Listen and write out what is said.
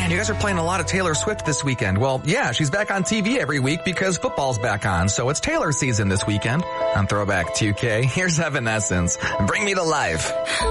Man, you guys are playing a lot of Taylor Swift this weekend. Well, yeah, she's back on TV every week because football's back on, so it's Taylor season this weekend. On Throwback 2K, here's Evanescence. Bring Me to Life.